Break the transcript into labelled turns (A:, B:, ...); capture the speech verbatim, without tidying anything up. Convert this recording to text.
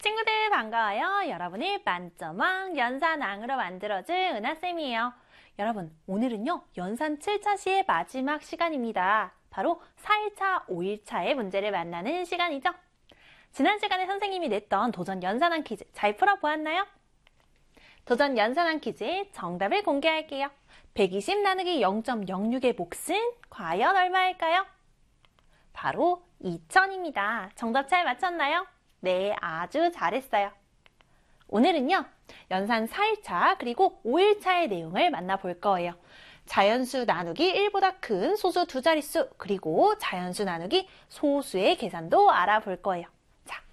A: 친구들 반가워요. 여러분을 만점왕 연산왕으로 만들어줄 은하쌤이에요. 여러분, 오늘은요 연산 칠 차 시의 마지막 시간입니다. 바로 사 일차, 오 일차의 문제를 만나는 시간이죠. 지난 시간에 선생님이 냈던 도전 연산왕 퀴즈 잘 풀어보았나요? 도전 연산왕 퀴즈 정답을 공개할게요. 백이십 나누기 영 점 영육의 몫은 과연 얼마일까요? 바로 이천입니다. 정답 잘 맞췄나요? 네, 아주 잘했어요. 오늘은요, 연산 사 일차 그리고 오 일차의 내용을 만나볼 거예요. 자연수 나누기 일보다 큰 소수 두 자릿수 그리고 자연수 나누기 소수의 계산도 알아볼 거예요. 자,